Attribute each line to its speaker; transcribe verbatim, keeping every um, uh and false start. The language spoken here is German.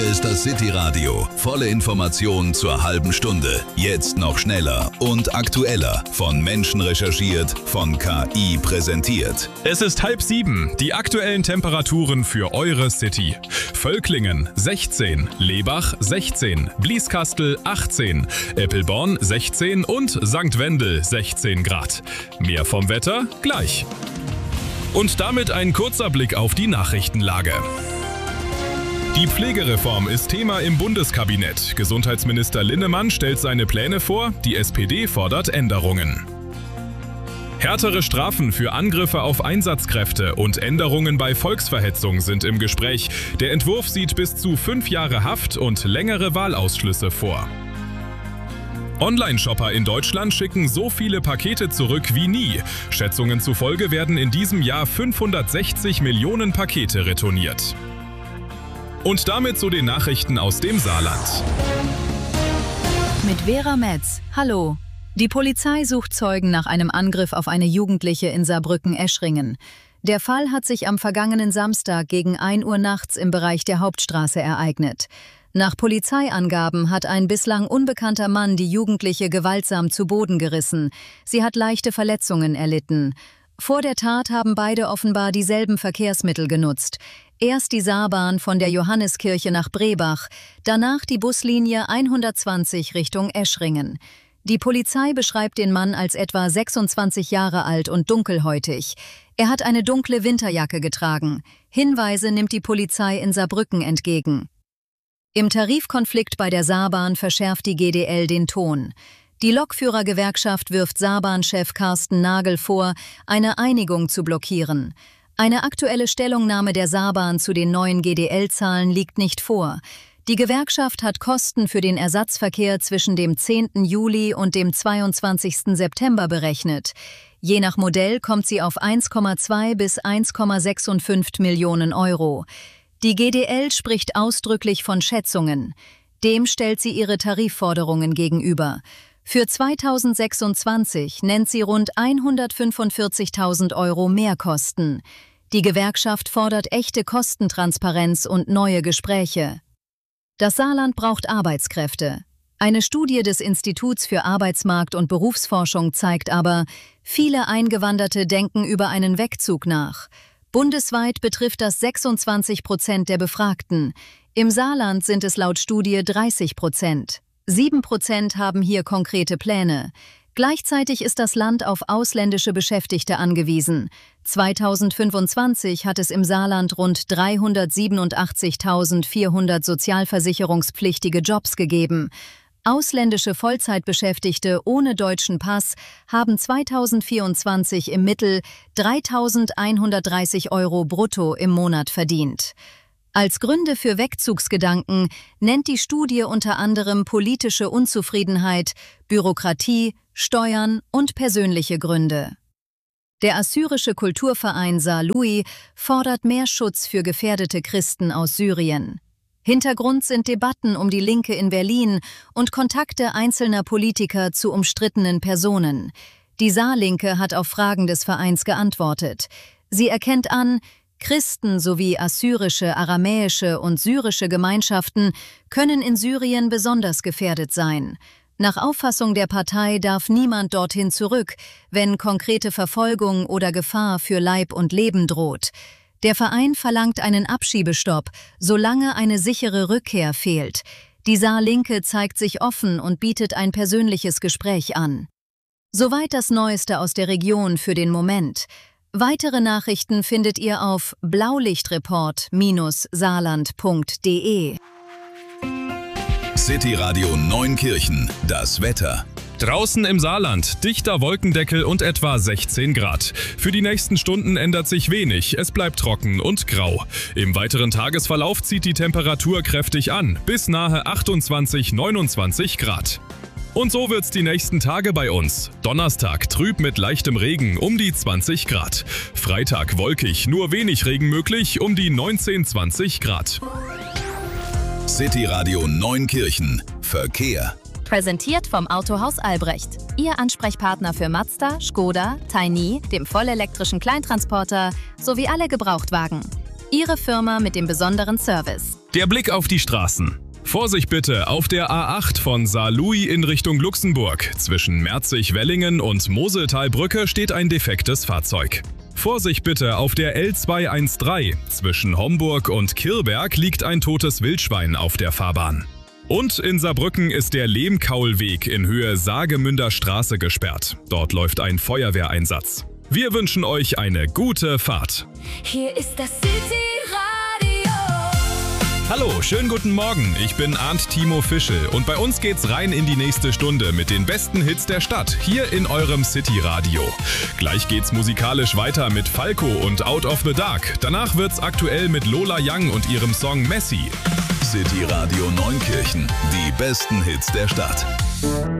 Speaker 1: ist das City Radio. Volle Informationen zur halben Stunde. Jetzt noch schneller und aktueller. Von Menschen recherchiert, von K I präsentiert.
Speaker 2: Es ist halb sieben. Die aktuellen Temperaturen für eure City. Völklingen sechzehn, Lebach sechzehn, Blieskastel achtzehn, Eppelborn sechzehn und Sankt Wendel sechzehn Grad. Mehr vom Wetter gleich. Und damit ein kurzer Blick auf die Nachrichtenlage. Die Pflegereform ist Thema im Bundeskabinett. Gesundheitsminister Linnemann stellt seine Pläne vor, die S P D fordert Änderungen. Härtere Strafen für Angriffe auf Einsatzkräfte und Änderungen bei Volksverhetzung sind im Gespräch. Der Entwurf sieht bis zu fünf Jahre Haft und längere Wahlausschlüsse vor. Online-Shopper in Deutschland schicken so viele Pakete zurück wie nie. Schätzungen zufolge werden in diesem Jahr fünfhundertsechzig Millionen Pakete retourniert. Und damit zu den Nachrichten aus dem Saarland.
Speaker 3: Mit Vera Metz. Hallo. Die Polizei sucht Zeugen nach einem Angriff auf eine Jugendliche in Saarbrücken-Eschringen. Der Fall hat sich am vergangenen Samstag gegen ein Uhr nachts im Bereich der Hauptstraße ereignet. Nach Polizeiangaben hat ein bislang unbekannter Mann die Jugendliche gewaltsam zu Boden gerissen. Sie hat leichte Verletzungen erlitten. Vor der Tat haben beide offenbar dieselben Verkehrsmittel genutzt. Erst die Saarbahn von der Johanneskirche nach Brebach, danach die Buslinie hundertzwanzig Richtung Eschringen. Die Polizei beschreibt den Mann als etwa sechsundzwanzig Jahre alt und dunkelhäutig. Er hat eine dunkle Winterjacke getragen. Hinweise nimmt die Polizei in Saarbrücken entgegen. Im Tarifkonflikt bei der Saarbahn verschärft die G D L den Ton. Die Lokführergewerkschaft wirft Saarbahn-Chef Carsten Nagel vor, eine Einigung zu blockieren. Eine aktuelle Stellungnahme der Saarbahn zu den neuen G D L-Zahlen liegt nicht vor. Die Gewerkschaft hat Kosten für den Ersatzverkehr zwischen dem zehnten Juli und dem zweiundzwanzigsten September berechnet. Je nach Modell kommt sie auf eins Komma zwei bis eins Komma fünfundsechzig Millionen Euro. Die G D L spricht ausdrücklich von Schätzungen. Dem stellt sie ihre Tarifforderungen gegenüber. Für zweitausendsechsundzwanzig nennt sie rund hundertfünfundvierzigtausend Euro Mehrkosten. Die Gewerkschaft fordert echte Kostentransparenz und neue Gespräche. Das Saarland braucht Arbeitskräfte. Eine Studie des Instituts für Arbeitsmarkt- und Berufsforschung zeigt aber, viele Eingewanderte denken über einen Wegzug nach. Bundesweit betrifft das sechsundzwanzig Prozent der Befragten. Im Saarland sind es laut Studie dreißig Prozent. Sieben Prozent haben hier konkrete Pläne. Gleichzeitig ist das Land auf ausländische Beschäftigte angewiesen. zweitausendfünfundzwanzig hat es im Saarland rund dreihundertsiebenundachtzigtausendvierhundert sozialversicherungspflichtige Jobs gegeben. Ausländische Vollzeitbeschäftigte ohne deutschen Pass haben zweitausendvierundzwanzig im Mittel dreitausendeinhundertdreißig Euro brutto im Monat verdient. Als Gründe für Wegzugsgedanken nennt die Studie unter anderem politische Unzufriedenheit, Bürokratie, Steuern und persönliche Gründe. Der assyrische Kulturverein Saarlouis fordert mehr Schutz für gefährdete Christen aus Syrien. Hintergrund sind Debatten um die Linke in Berlin und Kontakte einzelner Politiker zu umstrittenen Personen. Die Saarlinke hat auf Fragen des Vereins geantwortet. Sie erkennt an, Christen sowie assyrische, aramäische und syrische Gemeinschaften können in Syrien besonders gefährdet sein. Nach Auffassung der Partei darf niemand dorthin zurück, wenn konkrete Verfolgung oder Gefahr für Leib und Leben droht. Der Verein verlangt einen Abschiebestopp, solange eine sichere Rückkehr fehlt. Die Saarlinke zeigt sich offen und bietet ein persönliches Gespräch an. Soweit das Neueste aus der Region für den Moment. Weitere Nachrichten findet ihr auf blaulichtreport Bindestrich saarland Punkt de.
Speaker 1: City Radio Neunkirchen, das Wetter.
Speaker 2: Draußen im Saarland, dichter Wolkendeckel und etwa sechzehn Grad. Für die nächsten Stunden ändert sich wenig, es bleibt trocken und grau. Im weiteren Tagesverlauf zieht die Temperatur kräftig an, bis nahe achtundzwanzig, neunundzwanzig Grad. Und so wird's die nächsten Tage bei uns. Donnerstag trüb mit leichtem Regen um die zwanzig Grad. Freitag wolkig, nur wenig Regen möglich um die neunzehn, zwanzig Grad.
Speaker 1: City Radio Neunkirchen. Verkehr.
Speaker 4: Präsentiert vom Autohaus Albrecht. Ihr Ansprechpartner für Mazda, Skoda, Tiny, dem vollelektrischen Kleintransporter sowie alle Gebrauchtwagen. Ihre Firma mit dem besonderen Service.
Speaker 2: Der Blick auf die Straßen. Vorsicht bitte, auf der A acht von Saarlouis in Richtung Luxemburg. Zwischen Merzig-Wellingen und Moseltalbrücke steht ein defektes Fahrzeug. Vorsicht bitte, auf der L zweihundertzdreizehn. Zwischen Homburg und Kirberg liegt ein totes Wildschwein auf der Fahrbahn. Und in Saarbrücken ist der Lehmkaulweg in Höhe Saargemünder Straße gesperrt. Dort läuft ein Feuerwehreinsatz. Wir wünschen euch eine gute Fahrt.
Speaker 5: Hier ist das City Radio.
Speaker 2: Hallo, schönen guten Morgen. Ich bin Arndt Timo Fischel und bei uns geht's rein in die nächste Stunde mit den besten Hits der Stadt hier in eurem City Radio. Gleich geht's musikalisch weiter mit Falco und Out of the Dark. Danach wird's aktuell mit Lola Young und ihrem Song Messi.
Speaker 1: City Radio Neunkirchen. Die besten Hits der Stadt.